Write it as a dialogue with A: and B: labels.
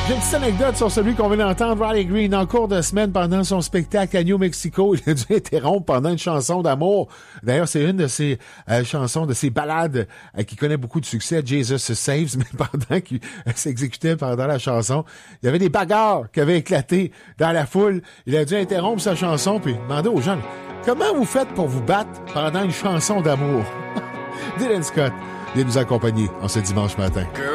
A: J'ai une petite anecdote sur celui qu'on vient d'entendre, Riley Green, en cours de semaine pendant son spectacle à New Mexico. Il a dû interrompre pendant une chanson d'amour. D'ailleurs, c'est une de ses chansons, de ses ballades qui connaît beaucoup de succès, Jesus Saves, mais pendant qu'il s'exécutait pendant la chanson, il y avait des bagarres qui avaient éclaté dans la foule. Il a dû interrompre sa chanson puis demander aux gens, comment vous faites pour vous battre pendant une chanson d'amour? Dylan Scott vient nous accompagner en ce dimanche matin.